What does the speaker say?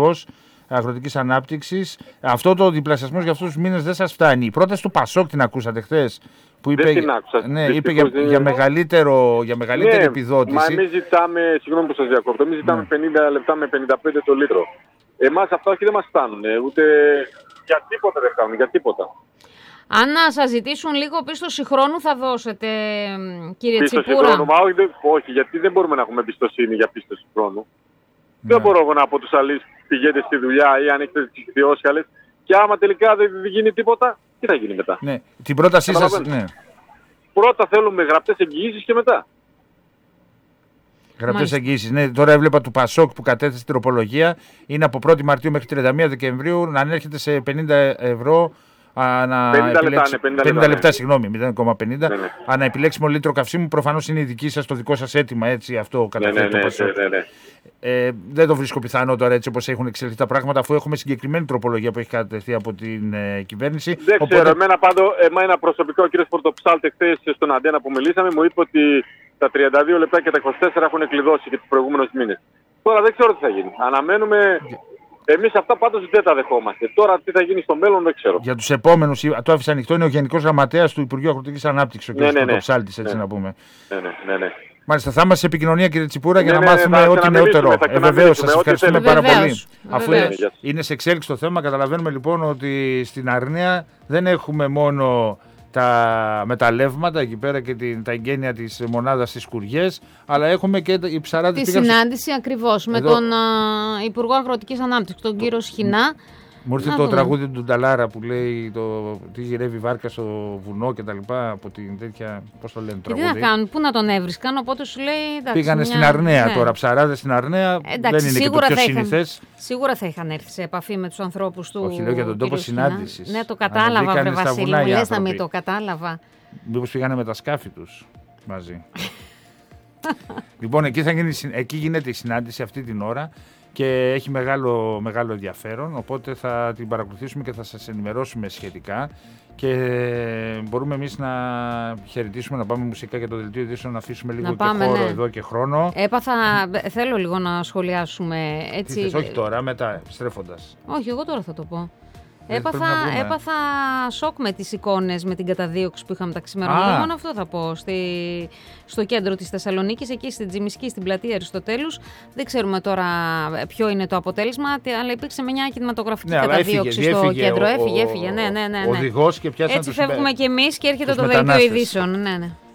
Υπουργός Αγροτικής Ανάπτυξης. Αυτό το διπλασιασμός για αυτούς τους μήνες δεν σας φτάνει. Η πρόταση του Πασόκ την ακούσατε χθες? Που είπε, δεν την άκουσα. Ναι, είπε για μεγαλύτερη επιδότηση. Μα εμείς ζητάμε, συγγνώμη που σας διακόπτω, εμείς ζητάμε 50 λεπτά με 55 το λίτρο. Εμάς αυτά όχι δεν μας φτάνουν, ούτε για τίποτα δεν φτάνουν, για τίποτα. Αν σας ζητήσουν λίγο πίστοση χρόνου θα δώσετε, κύριε Τσιπούρα? Πίστοση χρόνου, μα όχι, γιατί δεν μπορούμε να έχουμε εμπιστοσύνη για πίστοση χρόνου. Ναι. Δεν μπορώ εγώ να πω τους άλλους πηγαίνετε στη δουλειά ή αν έχετε τις ιδιόσχαλες και άμα τελικά δεν γίνει τίποτα, τι θα γίνει μετά? Ναι, την πρότασή σας, ναι. Πρώτα θέλουμε γραπτές εγγυήσεις και μετά. Γραπτές εγγυήσεις. Ναι, τώρα έβλεπα του Πασόκ που κατέθεσε την τροπολογία. Είναι από 1η Μαρτίου μέχρι 31 Δεκεμβρίου να ανέρχεται σε 50 ευρώ. 50 λεπτά, συγγνώμη, 0,50. Ναι. Αναεπιλέξιμο λίτρο καυσίμου. Προφανώς είναι η δική σας, το δικό σας αίτημα, έτσι, αυτό καταφέρει το Πασόκ. Δεν το βρίσκω πιθανό τώρα έτσι όπως έχουν εξελιχθεί τα πράγματα, αφού έχουμε συγκεκριμένη τροπολογία που έχει κατατεθεί από την κυβέρνηση. Δεν ξέρω, εμένα ένα προσωπικό, ο κ. Πορτοψάλτη, χθες στον Αντένα που μιλήσαμε, μου είπε ότι τα 32 λεπτά και τα 24 έχουν κλειδώσει και τους προηγούμενους μήνες. Τώρα δεν ξέρω τι θα γίνει. Αναμένουμε. Εμείς αυτά πάντως δεν τα δεχόμαστε. Τώρα τι θα γίνει στο μέλλον δεν ξέρω. Για τους επόμενους, το άφησα ανοιχτό, είναι ο Γενικός Γραμματέας του Υπουργείου Αγροτικής Ανάπτυξης, ο κ. Πορτοψάλτης, έτσι να πούμε. Ναι. Μάλιστα, θα είμαστε σε επικοινωνία, κύριε Τσιπούρα, για να μάθουμε ό,τι νεότερο. Βεβαίως, σας ευχαριστούμε πάρα πολύ. Αφού είναι σε εξέλιξη το θέμα, καταλαβαίνουμε λοιπόν ότι στην Αρναία δεν έχουμε μόνο τα μεταλλεύματα εκεί πέρα και τα εγγένεια της μονάδας στις Σκουριές, αλλά έχουμε και οι ψαράδες. Τη συνάντηση ακριβώς με τον Υπουργό Αγροτικής Ανάπτυξης, τον κύριο Σχοινά. Μου ήρθε το τραγούδι του Νταλάρα που λέει τι γυρεύει βάρκα στο βουνό και τα λοιπά από την τέτοια, πώς το λένε, τραγούδι. Και τι να κάνουν, πού να τον έβρισκαν, οπότε σου λέει εντάξει. Πήγανε στην Αρναία τώρα, ψαράδες στην Αρναία, εντάξει, δεν είναι και το πιο συνηθές. Σίγουρα θα είχαν έρθει σε επαφή με τους ανθρώπους του. Όχι, λέω για τον τόπο συνάντησης. Ναι, το κατάλαβα, βρε Βασίλη, μου λες να μην το κατάλαβα. Μήπως πήγανε με τα σκάφη τους μαζί. Λοιπόν, εκεί γίνεται η συνάντηση αυτή την ώρα. Και έχει μεγάλο ενδιαφέρον, οπότε θα την παρακολουθήσουμε και θα σας ενημερώσουμε σχετικά και μπορούμε εμείς να χαιρετήσουμε, να πάμε μουσικά για το δελτίο ειδήσεων, να αφήσουμε λίγο χώρο εδώ και χρόνο. Θέλω λίγο να σχολιάσουμε έτσι. Όχι τώρα, μετά, επιστρέφοντας. Όχι, εγώ τώρα θα το πω. Έπαθα σοκ με τις εικόνες, με την καταδίωξη που είχαμε τα ξημερώματα. Μόνο αυτό θα πω. Στο κέντρο της Θεσσαλονίκης, εκεί στην Τζιμισκή, στην πλατεία Αριστοτέλους. Δεν ξέρουμε τώρα ποιο είναι το αποτέλεσμα, αλλά υπήρξε μια κινηματογραφική καταδίωξη στο κέντρο. Έφυγε. Ναι. Οδηγός και πιάσαν. Έτσι φεύγουμε κι εμείς και έρχεται το δελτίο ειδήσεων. Ναι.